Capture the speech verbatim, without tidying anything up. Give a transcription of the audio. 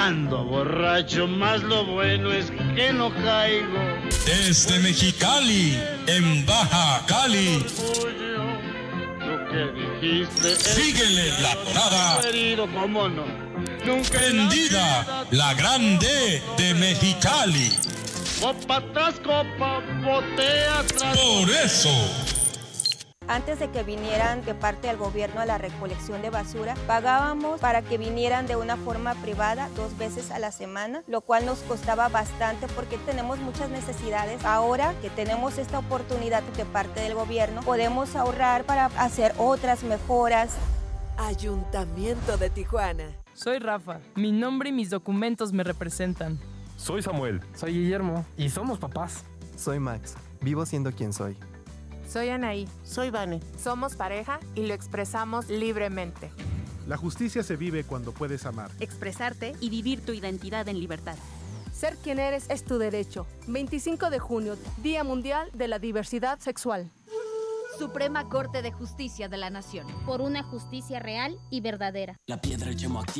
Ando borracho, más lo bueno es que no caigo. Desde Mexicali, en Baja Cali. Lo que dijiste es Síguele la parada. querido, cómo no. Nunca Prendida, la grande de Mexicali. Copa tras copa, botea tras. Por eso. Antes de que vinieran de parte del gobierno a la recolección de basura, pagábamos para que vinieran de una forma privada dos veces a la semana, lo cual nos costaba bastante porque tenemos muchas necesidades. Ahora que tenemos esta oportunidad de parte del gobierno, podemos ahorrar para hacer otras mejoras. Ayuntamiento de Tijuana. Soy Rafa. Mi nombre y mis documentos me representan. Soy Samuel. Soy Guillermo. Y somos papás. Soy Max. Vivo siendo quien soy. Soy Anaí. Soy Vane. Somos pareja y lo expresamos libremente. La justicia se vive cuando puedes amar, expresarte y vivir tu identidad en libertad. Ser quien eres es tu derecho. veinticinco de junio, Día Mundial de la Diversidad Sexual. Suprema Corte de Justicia de la Nación. Por una justicia real y verdadera. La piedra, el yemo activo.